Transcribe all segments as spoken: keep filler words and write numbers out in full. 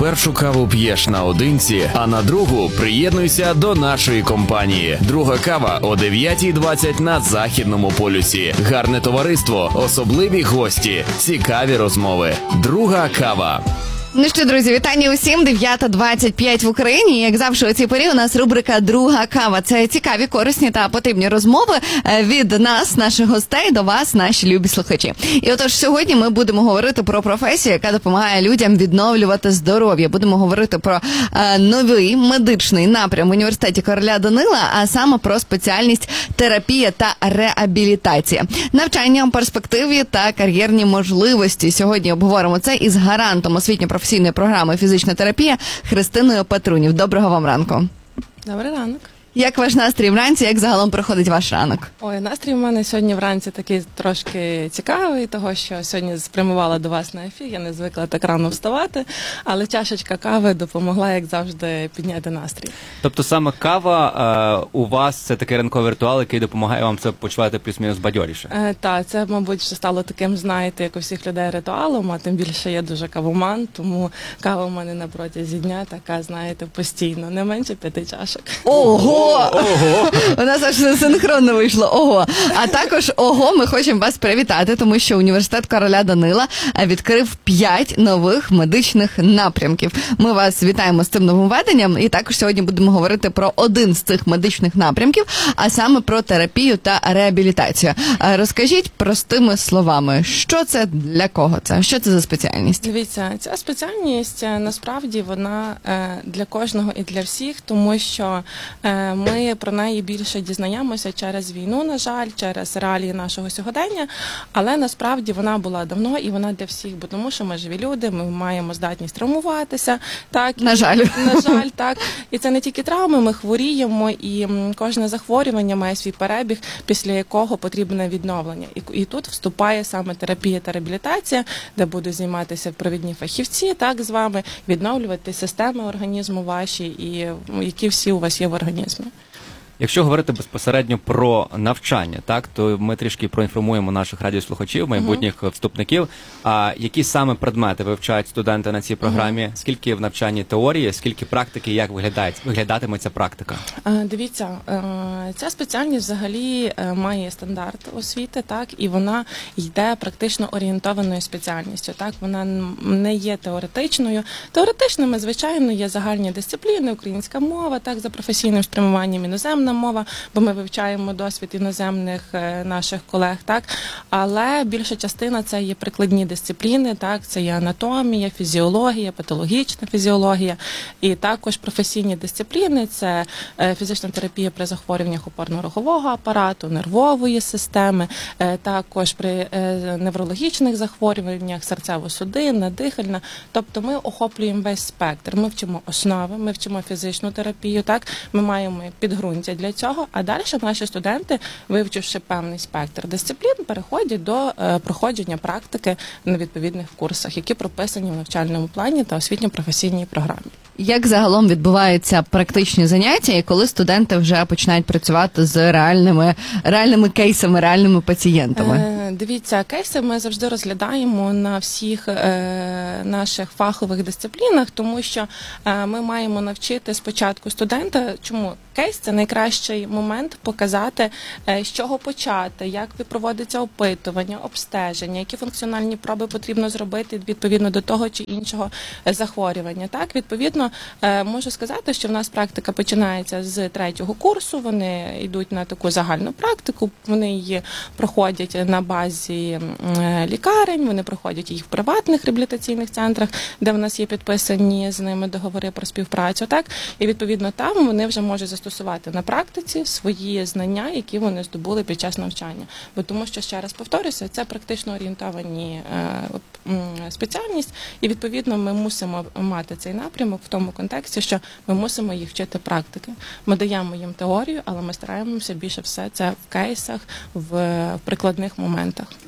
першу каву п'єш наодинці, а на другу приєднуйся до нашої компанії. Друга кава о дев'ятій двадцять на Західному полюсі. Гарне товариство, особливі гості, цікаві розмови. Друга кава. Ну що, друзі, вітання усім. дев'ята двадцять п'ять в Україні. Як завжди у цій порі у нас рубрика «Друга кава». Це цікаві, корисні та потрібні розмови від нас, наших гостей, до вас, наші любі слухачі. І отож, сьогодні ми будемо говорити про професію, яка допомагає людям відновлювати здоров'я. Будемо говорити про е, новий медичний напрям в університеті короля Данила, а саме про спеціальність терапія та реабілітація. Навчання, перспективи та кар'єрні можливості. Сьогодні обговоримо це із гарантом освітньо професійної професійної програми «Фізична терапія» Христиною Петрунів. Доброго вам ранку. Добрий ранок. Як ваш настрій вранці, як загалом проходить ваш ранок? Ой, настрій у мене сьогодні вранці такий трошки цікавий, того що сьогодні спрямувала до вас на ефір, я не звикла так рано вставати, але чашечка кави допомогла, як завжди, підняти настрій. Тобто саме кава е, у вас це такий ранковий ритуал, який допомагає вам це почувати плюс-мінус бадьоріше? Е, так, це, мабуть, вже стало таким, знаєте, як у всіх людей ритуалом, а тим більше я дуже кавоман, тому кава у мене на протязі дня така, знаєте, постійно, не менше п'яти чашок. Ого! Ого! У нас аж синхронно вийшло. Ого! А також, ого, ми хочемо вас привітати, тому що університет короля Данила відкрив п'ять нових медичних напрямків. Ми вас вітаємо з цим нововведенням і також сьогодні будемо говорити про один з цих медичних напрямків, а саме про терапію та реабілітацію. Розкажіть простими словами, що це, для кого це, що це за спеціальність? Дивіться, ця спеціальність, насправді, вона для кожного і для всіх, тому що ми про неї більше дізнаємося через війну, на жаль, через реалії нашого сьогодення, але насправді вона була давно і вона для всіх, бо тому що ми живі люди, ми маємо здатність травмуватися, так, на жаль, на жаль, так, і це не тільки травми, ми хворіємо, і кожне захворювання має свій перебіг, після якого потрібне відновлення, і, і тут вступає саме терапія та реабілітація, де будуть займатися провідні фахівці, так, з вами, відновлювати системи організму ваші, і які всі у вас є в організмі. Якщо говорити безпосередньо про навчання, так, то ми трішки проінформуємо наших радіослухачів, майбутніх uh-huh. вступників, а які саме предмети вивчають студенти на цій програмі, uh-huh. скільки в навчанні теорії, скільки практики, як виглядає, виглядатиме ця практика? Дивіться, ця спеціальність взагалі має стандарт освіти, так, і вона йде практично орієнтованою спеціальністю, так, вона не є теоретичною. Теоретичними, звичайно, є загальні дисципліни, українська мова, так, за професійним спрямуванням, іноземна мова, бо ми вивчаємо досвід іноземних наших колег, так, але більша частина це є прикладні дисципліни, так, це є анатомія, фізіологія, патологічна фізіологія, і також професійні дисципліни, це фізична терапія при захворюваннях опорно-рухового апарату, нервової системи, також при неврологічних захворюваннях, серцево-судинна, дихальна, тобто ми охоплюємо весь спектр, ми вчимо основи, ми вчимо фізичну терапію, так, ми маємо підґрунтя для цього, а далі наші студенти, вивчивши певний спектр дисциплін, переходять до е, проходження практики на відповідних курсах, які прописані в навчальному плані та освітньо-професійній програмі. Як загалом відбуваються практичні заняття і коли студенти вже починають працювати з реальними, реальними кейсами, реальними пацієнтами? Е, дивіться, кейси ми завжди розглядаємо на всіх е, наших фахових дисциплінах, тому що е, ми маємо навчити спочатку студента, чому кейс – це найкращий момент показати, з чого почати, як проводиться опитування, обстеження, які функціональні проби потрібно зробити відповідно до того чи іншого захворювання. Так, відповідно, можу сказати, що в нас практика починається з третього курсу, вони йдуть на таку загальну практику, вони її проходять на базі лікарень, вони проходять її в приватних реабілітаційних центрах, де в нас є підписані з ними договори про співпрацю, так, і відповідно там вони вже можуть застосувати на практиці свої знання, які вони здобули під час навчання. Бо тому що, ще раз повторюся, це практично орієнтовані е, спеціальність, і відповідно ми мусимо мати цей напрямок в тому контексті, що ми мусимо їх вчити практики. Ми даємо їм теорію, але ми стараємося більше все це в кейсах, в, в прикладних моментах.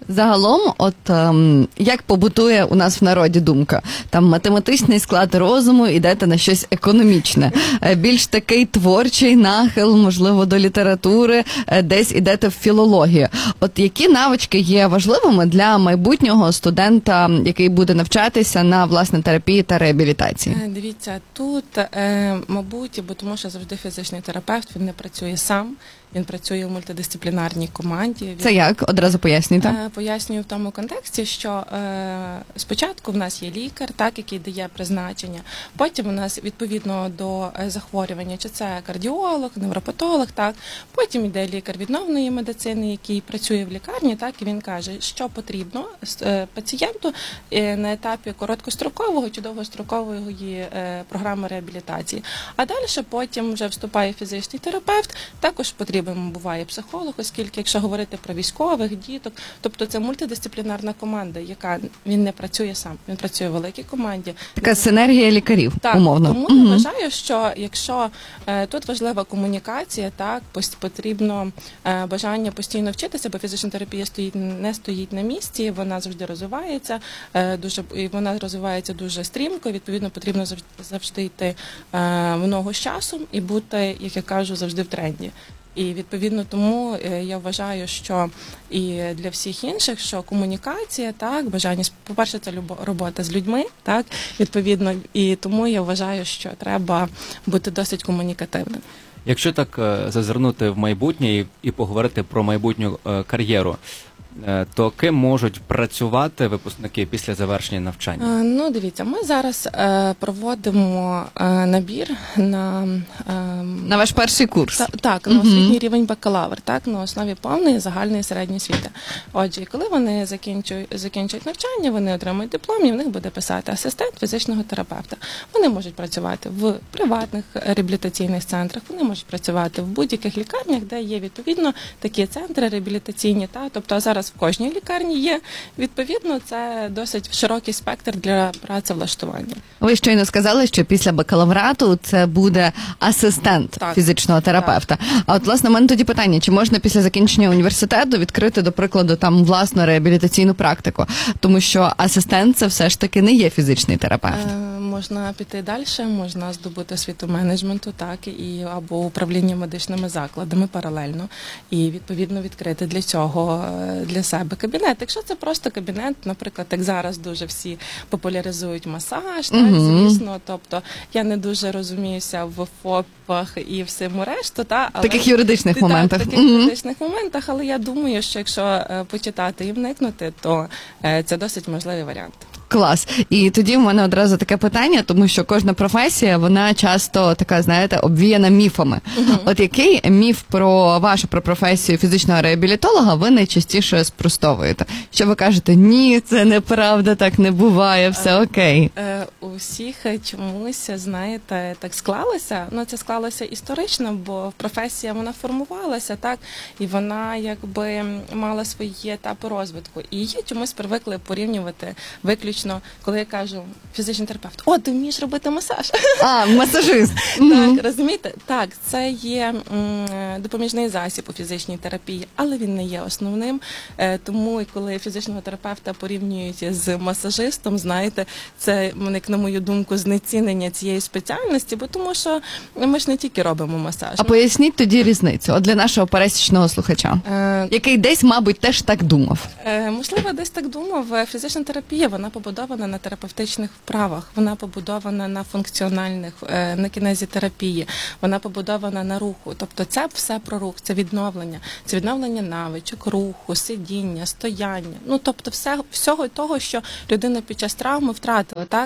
Загалом, от ем, як побутує у нас в народі думка, там математичний склад розуму, ідете на щось економічне, Е, більш такий творчий нахил, можливо, до літератури, е, десь ідете в філологію. От які навички є важливими для майбутнього студента, який буде навчатися на, власне, терапії та реабілітації? Е, Дивіться, тут, е, мабуть, бо тому що завжди фізичний терапевт, він не працює сам, він працює в мультидисциплінарній команді. Він, Це як? Одразу пояснюйте. е, Пояснюю в тому контексті, що е, спочатку в нас є лікар, так, який дає призначення, потім у нас відповідно до е, захворювання, чи це кардіолог, невропатолог, так, потім йде лікар відновної медицини, який працює в лікарні, так, і він каже, що потрібно е, пацієнту е, на етапі короткострокового чи довгострокової е, програми реабілітації. А далі потім вже вступає фізичний терапевт, також потрібен буває психолог, оскільки, якщо говорити про військових, діток, тобто це мультидисциплінарна команда, яка він не працює сам, він працює в великій команді. Така синергія лікарів, Так, умовно. тому Мгм. я вважаю, що якщо е, тут важлива комунікація, так, пос- потрібно е, бажання постійно вчитися, бо фізична терапія стоїть, не стоїть на місці, вона завжди розвивається, е, дуже, і вона розвивається дуже стрімко, відповідно потрібно завжди, завжди йти е, в ногу з часом і бути, як я кажу, завжди в тренді. І відповідно тому е, я вважаю, що і для всіх інших, що комунікація, так, бажання, по-перше, це любо- робота з людьми, так, відповідно, і тому я вважаю, що треба бути досить комунікативним. Якщо так е, зазирнути в майбутнє і, і поговорити про майбутню е, кар'єру, е, то ким можуть працювати випускники після завершення навчання? Е, Ну, дивіться, ми зараз е, проводимо е, набір на е, На ваш перший курс. Та- так, на освітній рівень бакалавр, так, на основі повної загальної середньої освіти. Отже, і коли вони закінчують, закінчують навчання, вони отримують диплом, і в них буде писати асистент фізичного терапевта. Вони можуть працювати в приватних реабілітаційних центрах, вони можуть працювати в будь-яких лікарнях, де є відповідно такі центри реабілітаційні. Та, тобто зараз в кожній лікарні є, відповідно, це досить широкий спектр для працевлаштування. Ви щойно сказали, що після бакалаврату це буде асистент Так. фізичного терапевта. А от, власне, у мене тоді питання, чи можна після закінчення університету відкрити, до прикладу, там власну реабілітаційну практику? Тому що асистент це все ж таки не є фізичний терапевт. Е, Можна піти далі, можна здобути освіту менеджменту, так, і або управління медичними закладами паралельно, і відповідно відкрити для цього е, для себе кабінет. Якщо це просто кабінет, наприклад, як зараз дуже всі популяризують масаж, так, Мгм. звісно, тобто я не дуже розуміюся в ФОПах і всьому решту, та, але Таких юридичних Так, моментах. таких Мгм. юридичних моментах, але я думаю, що якщо е, почитати і вникнути, то е, це досить можливий варіант. Клас. І тоді в мене одразу таке питання, тому що кожна професія, вона часто така, знаєте, обвіяна міфами. От який міф про вашу про професію фізичного реабілітолога ви найчастіше спростовуєте? Що ви кажете, ні, це неправда, так не буває, все окей. Е, у всіх чомусь, знаєте, так склалося. Ну, це склалося історично, бо професія вона формувалася, так, і вона якби мала свої етапи розвитку. І її чомусь привикли порівнювати виключно, коли я кажу фізичний терапевт, о, ти вмієш робити масаж. А, масажист. Мгм. Так, розумієте? Так, це є м, допоміжний засіб у фізичній терапії, але він не є основним. Е, Тому, і коли фізичного терапевта порівнюють з масажистом, знаєте, це, як на мою думку, знецінення цієї спеціальності, бо тому що ми ж не тільки робимо масаж. А поясніть тоді різницю от для нашого пересічного слухача, Е, який десь, мабуть, теж так думав. Е, Можливо, десь так думав. Е, Фізична терапія, вона побудована на терапевтичних вправах, вона побудована на функціональних, е, на кінезітерапії, вона побудована на руху. Тобто це все про рух, це відновлення, це відновлення навичок, руху, сидіння, стояння. Ну, тобто все, всього того, що людина під час травми втратила, так?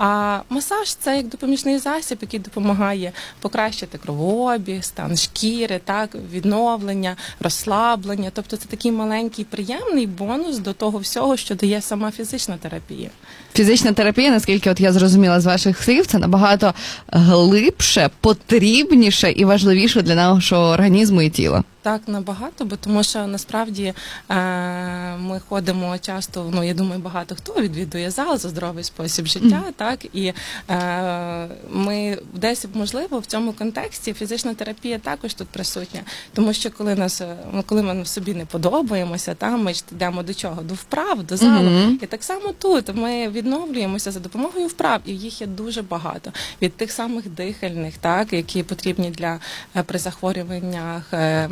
А масаж – це як допоміжний засіб, який допомагає покращити кровообіг, стан шкіри, так, відновлення, розслаблення. Тобто це такий маленький приємний бонус до того всього, що дає сама фізична терапія. Фізична терапія, наскільки от я зрозуміла з ваших слів, це набагато глибше, потрібніше і важливіше для нашого організму і тіла. Так. так, набагато, бо тому що насправді е, ми ходимо часто, ну, я думаю, багато хто відвідує зал за здоровий спосіб життя, mm. так, і е, ми десь, можливо, в цьому контексті фізична терапія також тут присутня, тому що коли нас, коли ми собі не подобаємося, там ми йдемо до чого? До вправ, до залу. Mm-hmm. І так само тут ми відновлюємося за допомогою вправ, і їх є дуже багато. Від тих самих дихальних, так, які потрібні для при захворюваннях е,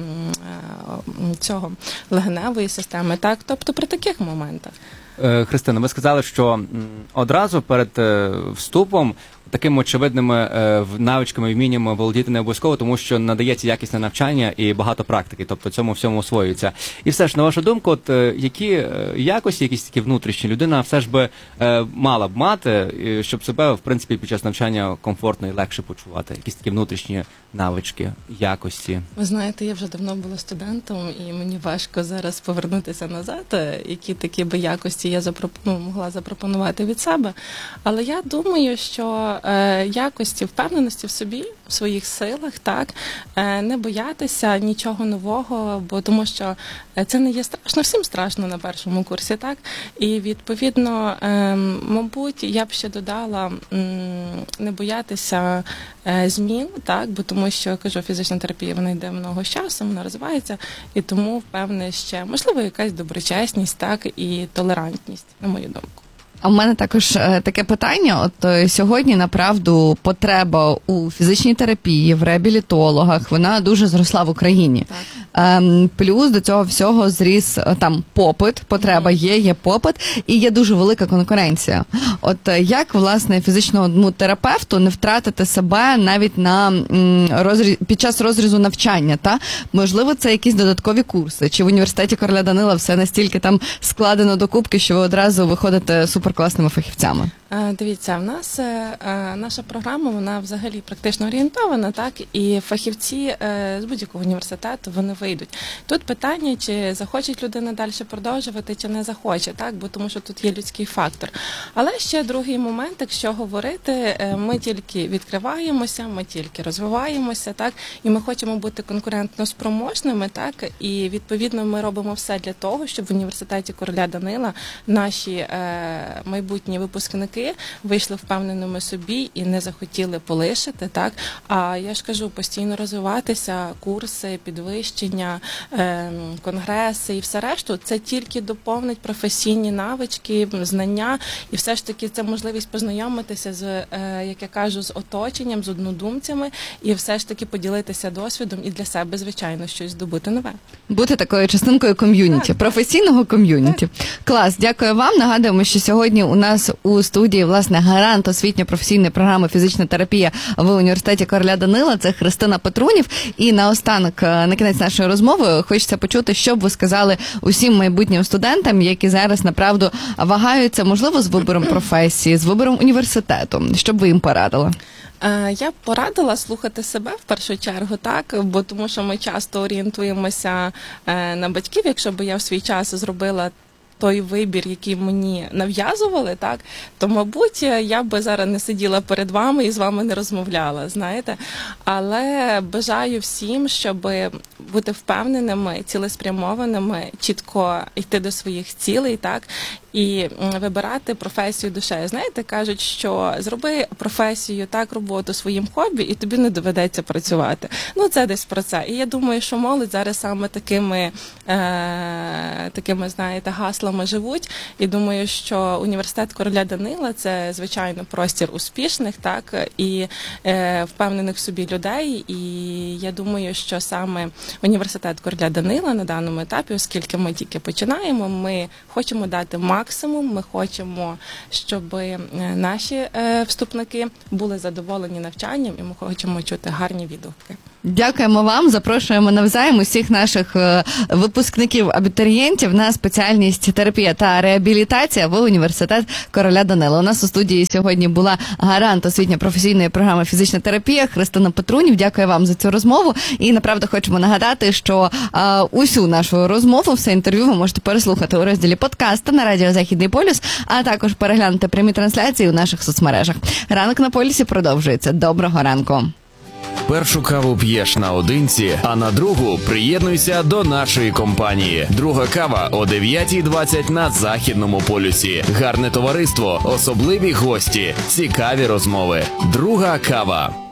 цього легеневої системи, так, тобто при таких моментах. Христина, ви сказали, що одразу перед вступом такими очевидними навичками, вміннями володіти не обов'язково, тому що надається якісне навчання і багато практики, тобто цьому всьому освоюється. І все ж, на вашу думку, от які якості, якісь такі внутрішні людина все ж би мала б мати, щоб себе, в принципі, під час навчання комфортно і легше почувати? Якісь такі внутрішні навички, якості? Ви знаєте, я вже давно була студентом, і мені важко зараз повернутися назад, які такі би якості я запропон... ну, могла запропонувати від себе. Але я думаю, що е, якості впевненості в собі, в своїх силах, так, е, не боятися нічого нового, бо тому що це не є страшно, всім страшно на першому курсі, так? І відповідно, е, мабуть, я б ще додала м, не боятися е, змін, так, бо тому що, я кажу, фізична терапія, вона йде много з часом, вона розвивається, і тому, впевне, ще, можливо, якась доброчесність, так, і толерантність, на мою думку. А в мене також е, таке питання. От е, сьогодні, направду, потреба у фізичній терапії, в реабілітологах, вона дуже зросла в Україні. Е, плюс до цього всього зріс е, там попит, потреба є, є попит, і є дуже велика конкуренція. От е, як, власне, фізичному терапевту не втратити себе навіть на м, розріз, під час розрізу навчання, та? Можливо, це якісь додаткові курси, чи в університеті Короля Данила все настільки там складено до кубки, що ви одразу виходите супер класними фахівцями? Дивіться, в нас наша програма, вона взагалі практично орієнтована, так, і фахівці з будь-якого університету, вони вийдуть. Тут питання, чи захоче людина далі продовжувати, чи не захоче, так, бо тому що тут є людський фактор. Але ще другий момент, якщо говорити, ми тільки відкриваємося, ми тільки розвиваємося, так, і ми хочемо бути конкурентно спроможними, так, і відповідно ми робимо все для того, щоб в університеті Короля Данила наші майбутні випускники вийшли впевненими собі і не захотіли полишити, так? А я ж кажу, постійно розвиватися, курси, підвищення, конгреси і все решту, це тільки доповнить професійні навички, знання, і все ж таки це можливість познайомитися з, як я кажу, з оточенням, з однодумцями, і все ж таки поділитися досвідом і для себе, звичайно, щось здобути нове. Бути такою частинкою ком'юніті, професійного ком'юніті. Клас, дякую вам. Нагадуємо, що сьогодні у нас у студії, власне, гарант освітньо-професійної програми «Фізична терапія» в університеті Короля Данила. Це Христина Петрунів. І наостанок, на кінець нашої розмови, хочеться почути, що б ви сказали усім майбутнім студентам, які зараз, направду, вагаються, можливо, з вибором професії, з вибором університету. Що б ви їм порадили? Я б порадила слухати себе в першу чергу, так, бо тому що ми часто орієнтуємося на батьків. Якщо б я в свій час зробила той вибір, який мені нав'язували, так, то, мабуть, я би зараз не сиділа перед вами і з вами не розмовляла, знаєте. Але бажаю всім, щоб бути впевненими, цілеспрямованими, чітко йти до своїх цілей, так, і вибирати професію душею. Знаєте, кажуть, що зроби професію, так, роботу своїм хобі, і тобі не доведеться працювати. Ну, це десь про це. І я думаю, що молодь зараз саме такими, е, такими, знаєте, гаслами живуть. І думаю, що університет Короля Данила – це, звичайно, простір успішних, так, і е, впевнених в собі людей. І я думаю, що саме університет Короля Данила на даному етапі, оскільки ми тільки починаємо, ми хочемо дати максимум, ми хочемо, щоб наші вступники були задоволені навчанням, і ми хочемо чути гарні відгуки. Дякуємо вам, запрошуємо навзаєм усіх наших випускників-абітурієнтів на спеціальність терапія та реабілітація в університет Короля Данила. У нас у студії сьогодні була гарант освітньо-професійної програми «Фізична терапія» Христина Петрунів. Дякую вам за цю розмову. І, направду, хочемо нагадати, що а, усю нашу розмову, все інтерв'ю ви можете переслухати у розділі подкаста на радіо «Західний полюс», а також переглянути прямі трансляції у наших соцмережах. Ранок на полюсі продовжується. Доброго ранку. Першу каву п'єш наодинці, а на другу приєднуйся до нашої компанії. Друга кава о дев'ятій двадцять на Західному полюсі. Гарне товариство, особливі гості, цікаві розмови. Друга кава.